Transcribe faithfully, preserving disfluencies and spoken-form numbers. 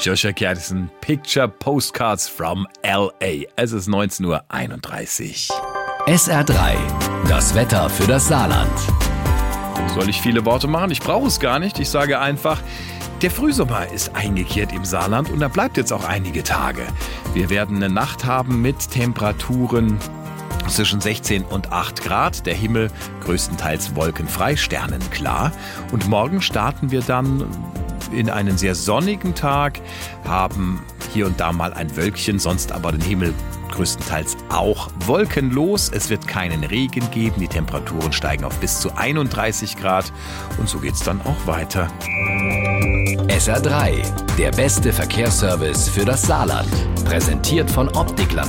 Joshua Kertison, Picture Postcards from L A. Es ist neunzehn Uhr einunddreißig. S R drei, das Wetter für das Saarland. Soll ich viele Worte machen? Ich brauche es gar nicht. Ich sage einfach, der Frühsommer ist eingekehrt im Saarland und er bleibt jetzt auch einige Tage. Wir werden eine Nacht haben mit Temperaturen zwischen sechzehn und acht Grad. Der Himmel größtenteils wolkenfrei, sternenklar. Und morgen starten wir dann in einen sehr sonnigen Tag, haben hier und da mal ein Wölkchen, sonst aber den Himmel größtenteils auch wolkenlos. Es wird keinen Regen geben, die Temperaturen steigen auf bis zu einunddreißig Grad und so geht's dann auch weiter. S R drei, der beste Verkehrsservice für das Saarland. Präsentiert von Optikland